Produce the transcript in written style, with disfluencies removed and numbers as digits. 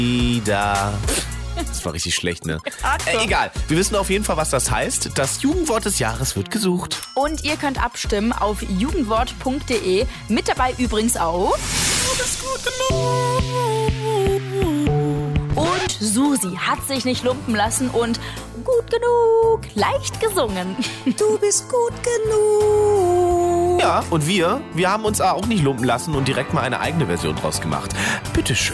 Ida. Das war richtig schlecht, ne? Egal. Wir wissen auf jeden Fall, was das heißt. Das Jugendwort des Jahres wird gesucht. Und ihr könnt abstimmen auf jugendwort.de. Mit dabei übrigens auch. Du bist gut genug. Und Susi hat sich nicht lumpen lassen und gut genug, leicht gesungen. Du bist gut genug. Ja, und wir haben uns auch nicht lumpen lassen und direkt mal eine eigene Version draus gemacht. Bitteschön.